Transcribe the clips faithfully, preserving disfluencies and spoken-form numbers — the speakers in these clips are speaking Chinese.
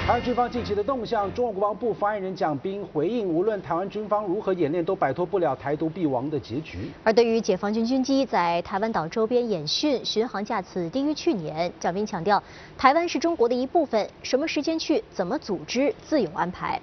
台湾军方近期的动向，中国国防部发言人蒋斌回应，无论台湾军方如何演练，都摆脱不了台独必亡的结局。 而对于解放军军机在台湾岛周边演训，巡航架次低于去年，蒋斌强调，台湾是中国的一部分，什么时间去，怎么组织，自有安排。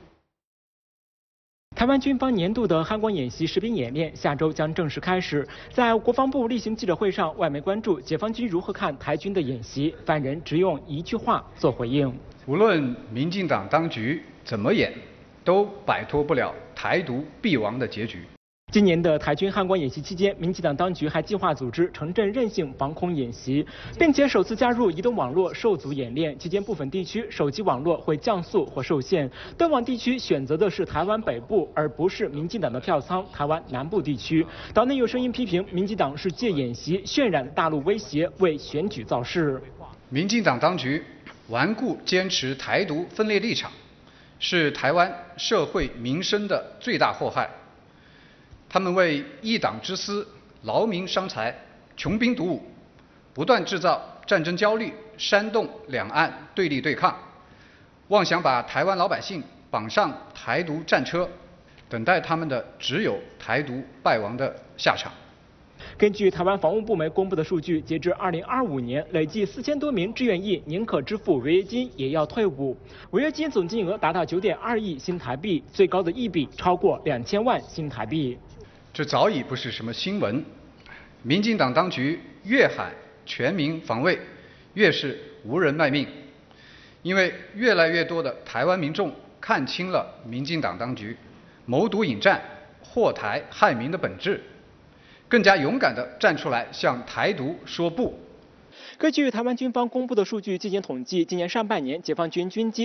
台湾军方年度的汉光演习实兵演练下周将正式开始。在国防部例行记者会上，外媒关注解放军如何看台军的演习，发言人只用一句话做回应： 无论民进党当局怎么演，都摆脱不了台独必亡的结局。 今年的台军汉光演习期间，民进党当局还计划组织城镇韧性防空演习，并且首次加入移动网络受阻演练。期间部分地区手机网络会降速或受限，登网地区选择的是台湾北部，而不是民进党的票仓台湾南部地区。岛内有声音批评民进党是借演习渲染大陆威胁，为选举造势。 民进党当局顽固坚持台独分裂立场，是台湾社会民生的最大祸害。 他们为一党之私、劳民伤财、穷兵黩武，不断制造战争焦虑，煽动两岸对立对抗，妄想把台湾老百姓绑上台独战车，等待他们的只有台独败亡的下场。 根据台湾防务部门公布的数据，截至二零二五年，累计四千多名志愿役宁可支付违约金也要退伍，违约金总金额达到九点二亿新台币，最高的一笔超过两千万新台币。 这早已不是什么新闻。民进党当局越喊全民防卫，越是无人卖命，因为越来越多的台湾民众看清了民进党当局谋独引战、祸台害民的本质，更加勇敢地站出来向台独说不。 根据台湾军方公布的数据进行统计，今年上半年解放军军机